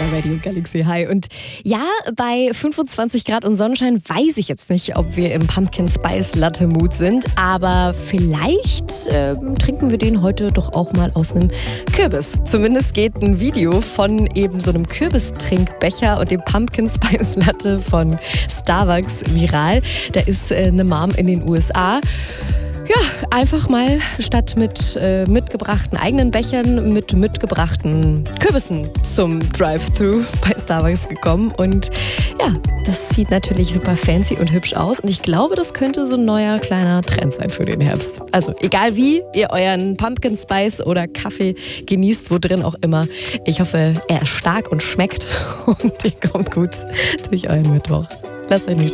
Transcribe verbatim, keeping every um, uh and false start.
bei Radio Galaxy. Hi. Und ja, bei fünfundzwanzig Grad und Sonnenschein weiß ich jetzt nicht, ob wir im Pumpkin Spice Latte Mood sind, aber vielleicht äh, trinken wir den heute doch auch mal aus einem Kürbis. Zumindest geht ein Video von eben so einem Kürbistrinkbecher und dem Pumpkin Spice Latte von Starbucks viral. Da ist äh, eine Mom in den U S A. Ja, einfach mal statt mit äh, mitgebrachten eigenen Bechern mit mitgebrachten Kürbissen zum Drive-Thru bei Starbucks gekommen. Und ja, das sieht natürlich super fancy und hübsch aus. Und ich glaube, das könnte so ein neuer kleiner Trend sein für den Herbst. Also egal wie ihr euren Pumpkin Spice oder Kaffee genießt, wo drin auch immer. Ich hoffe, er ist stark und schmeckt und ihr kommt gut durch euren Mittwoch. Lasst euch nicht